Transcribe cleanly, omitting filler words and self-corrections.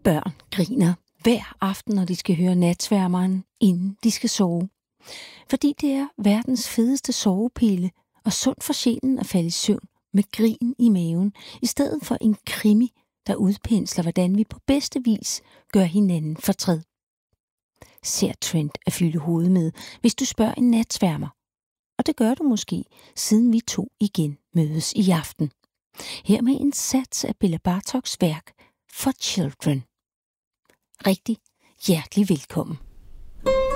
børn griner hver aften, når de skal høre Natsværmeren, inden de skal sove. Fordi det er verdens fedeste sovepille og sundt for sjælen at falde i søvn med grin i maven, i stedet for en krimi, der udpensler, hvordan vi på bedste vis gør hinanden fortræd. Ser Trent at fylde hovedet med, hvis du spørger en natsværmer. Og det gør du måske, siden vi to igen mødes i aften. Her med en sats af Bela Bartoks værk For Children. Rigtig hjertelig velkommen.